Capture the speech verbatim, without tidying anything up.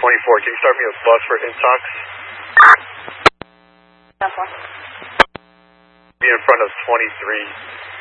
twenty-four, can you start me a bus for Intox? That's one. Be in front of twenty-three.